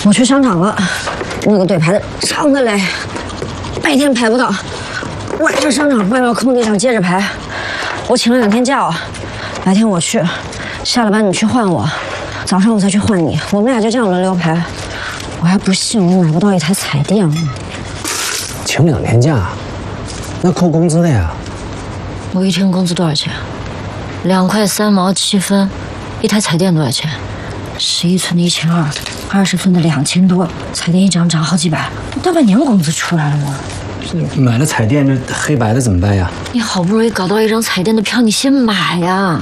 我去商场了，那个队排的长的嘞，白天排不到，晚上商场外面空地上接着排。我请了2天假，白天我去，下了班你去换我，早上我再去换你，我们俩就这样轮流排。我还不信我买不到一台彩电呢。 请2天假，那扣工资的呀？ 我1天工资多少钱？2块3毛7分，一台彩电多少钱？11寸的1200，20寸的2000多，彩电一张涨好几百，大半年工资出来了吗？ 买了彩电，这黑白的怎么办呀？ 你好不容易搞到一张彩电的票，你先买呀！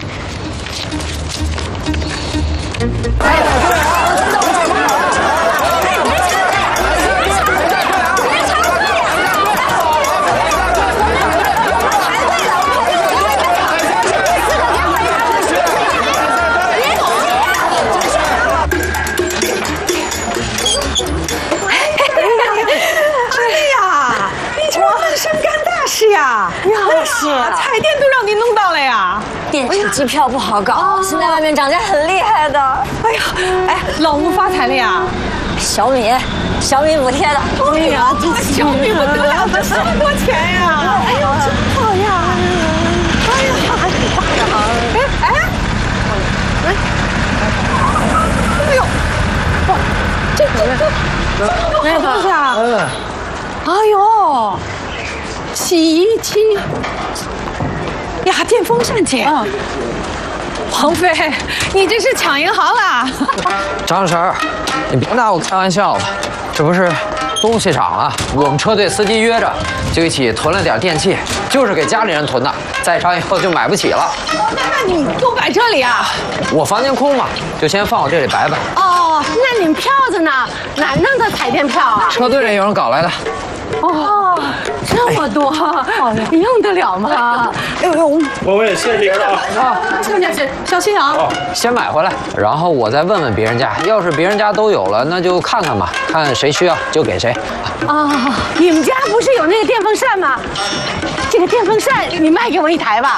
是彩电都让你弄到了呀！ 电车机票不好搞，现在外面涨价很厉害的。 哎呀，哎，老吴发财了呀！ 小米补贴的。 哎呀，这小米不得了，这这么多钱呀！哎呦，真好呀！哎呀，哎呦，哇，这么多东西啊！哎呦。洗衣机、呀，电风扇姐，王菲，你这是抢银行了！ 张婶儿，你别拿我开玩笑了，这不是东西厂啊，我们车队司机约着，就一起囤了点电器，就是给家里人囤的，再涨以后就买不起了。 那你都摆这里啊？ 我房间空嘛，就先放我这里摆摆。 哦，那你们票子呢？哪弄的彩电票啊？ 车队里有人搞来的。 哦，这么多，你用得了吗？哎呦， 我也谢谢了啊！ 小心啊！ 先买回来，然后我再问问别人家，要是别人家都有了，那就看看吧，看谁需要就给谁。 啊，你们家不是有那个电风扇吗？这个电风扇你卖给我1台吧？